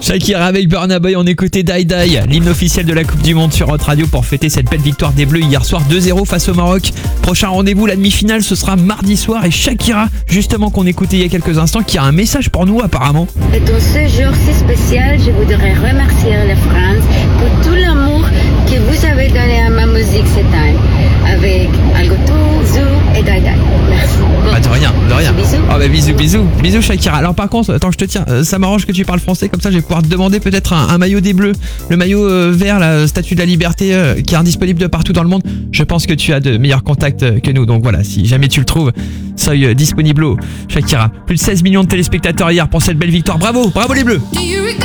Shakira avec Burna Boy, on écoutait Die Die, l'hymne officiel de la Coupe du Monde sur Hot Radio pour fêter cette belle victoire des Bleus hier soir 2-0 face au Maroc. Prochain rendez-vous, la demi-finale, ce sera mardi soir et Shakira, justement qu'on écoutait il y a quelques instants, qui a un message pour nous apparemment. Et dans ce jour si spécial, je voudrais remercier la France pour tout l'amour que vous avez donné à ma musique cette année, avec Algotou, Zou et Die Die. Merci. Bon. Bah de rien. Bisous. Oh bah bisous Shakira. Alors par contre, attends je te tiens, ça m'arrange que tu parles français, comme ça je vais pouvoir te demander peut-être un maillot des Bleus, le maillot vert, la statue de la liberté qui est indisponible de partout dans le monde. Je pense que tu as de meilleurs contacts que nous, donc voilà, si jamais tu le trouves, soy disponible Shakira. Plus de 16 millions de téléspectateurs hier pour cette belle victoire, bravo les Bleus.